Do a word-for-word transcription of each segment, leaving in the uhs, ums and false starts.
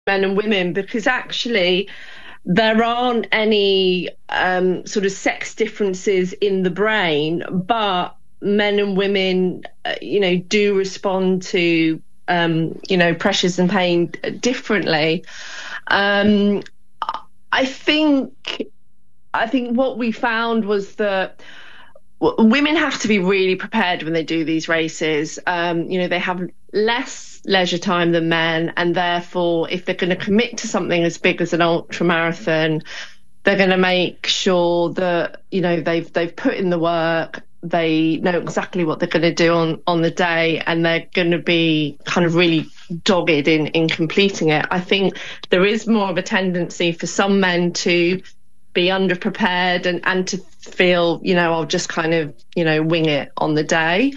men and women, because actually there aren't any um, sort of sex differences in the brain, but men and women, uh, you know, do respond to, um, you know, pressures and pain differently. Um, I think, I think what we found was that women have to be really prepared when they do these races. Um, you know, they have less leisure time than men, and therefore, if they're going to commit to something as big as an ultra marathon, they're going to make sure that, you know, they've they've put in the work. They know exactly what they're going to do on, on the day, and they're going to be kind of really dogged in, in completing it. I think there is more of a tendency for some men to be underprepared and, and to feel, you know, I'll just kind of, you know, wing it on the day.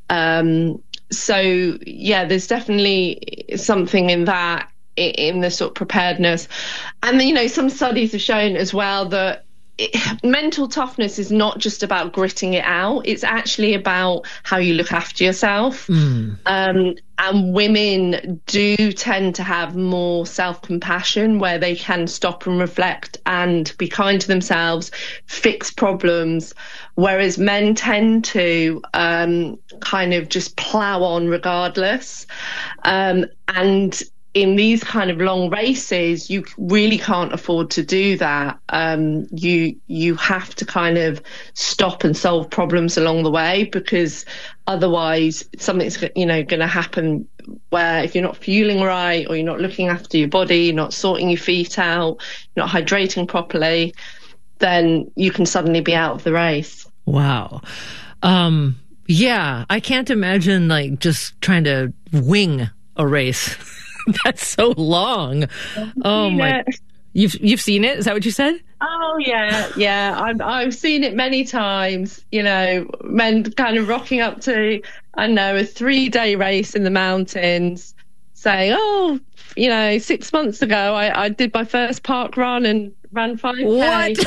Um, so, yeah, there's definitely something in that, in the sort of preparedness. And, you know, some studies have shown as well that it, mental toughness is not just about gritting it out. It's actually about how you look after yourself. Mm. Um, and women do tend to have more self-compassion, where they can stop and reflect and be kind to themselves, fix problems, whereas men tend to um, kind of just plow on regardless. Um, and in these kind of long races, you really can't afford to do that. Um, you you have to kind of stop and solve problems along the way, because otherwise something's, you know, going to happen where if you're not fueling right, or you're not looking after your body, you're not sorting your feet out, you're not hydrating properly, then you can suddenly be out of the race. Wow. Um, yeah, I can't imagine like just trying to wing a race. That's so long. Oh my! It. You've you've seen it? Is that what you said? Oh yeah, yeah. I've I've seen it many times. You know, men kind of rocking up to, I don't know, a three day race in the mountains, saying, "Oh, you know, six months ago I, I did my first park run and ran five K." What?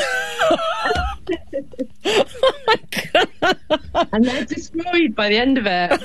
Oh my God! And they're destroyed by the end of it.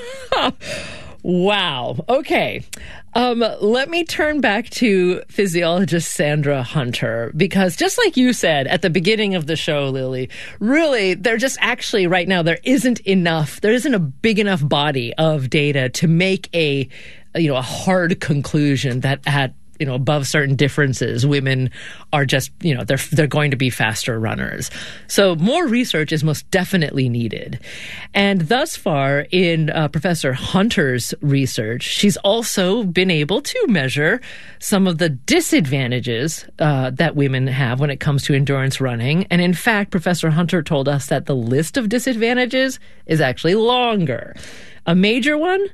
Wow. Okay. Um, let me turn back to physiologist Sandra Hunter, because just like you said at the beginning of the show, Lily, really, there just actually right now, there isn't enough, there isn't a big enough body of data to make a, you know, a hard conclusion that at, you know, above certain differences, women are just, you know, they're they're going to be faster runners. So more research is most definitely needed. And thus far in uh, Professor Hunter's research, she's also been able to measure some of the disadvantages uh, that women have when it comes to endurance running. And in fact, Professor Hunter told us that the list of disadvantages is actually longer. A major one,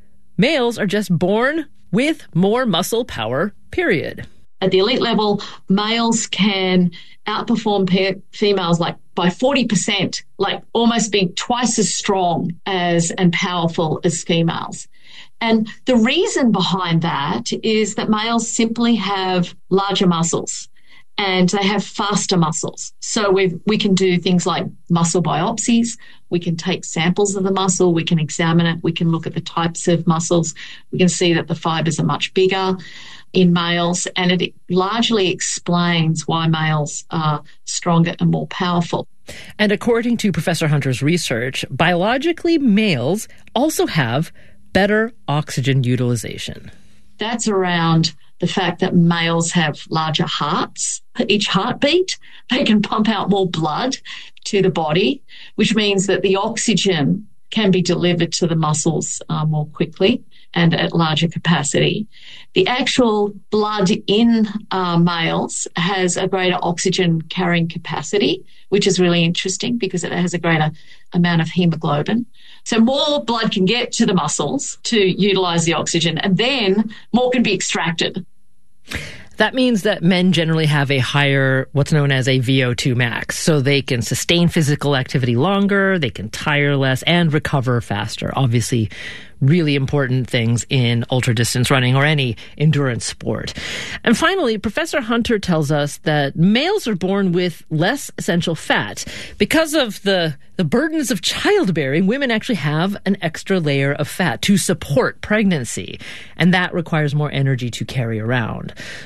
males are just born with more muscle power, period. At the elite level, males can outperform pe- females like by forty percent, like almost being twice as strong as and powerful as females. And the reason behind that is that males simply have larger muscles and they have faster muscles. So we we can do things like muscle biopsies. We can take samples of the muscle. We can examine it. We can look at the types of muscles. We can see that the fibers are much bigger in males, and it largely explains why males are stronger and more powerful. And according to Professor Hunter's research, biologically, males also have better oxygen utilization. That's around the fact that males have larger hearts. Each heartbeat, they can pump out more blood to the body, which means that the oxygen can be delivered to the muscles uh, more quickly and at larger capacity. The actual blood in uh, males has a greater oxygen carrying capacity, which is really interesting because it has a greater amount of hemoglobin. So more blood can get to the muscles to utilize the oxygen, and then more can be extracted. That means that men generally have a higher, what's known as a V O two max, so they can sustain physical activity longer, they can tire less, and recover faster. Obviously, really important things in ultra-distance running or any endurance sport. And finally, Professor Hunter tells us that males are born with less essential fat. Because of the, the burdens of childbearing, women actually have an extra layer of fat to support pregnancy, and that requires more energy to carry around.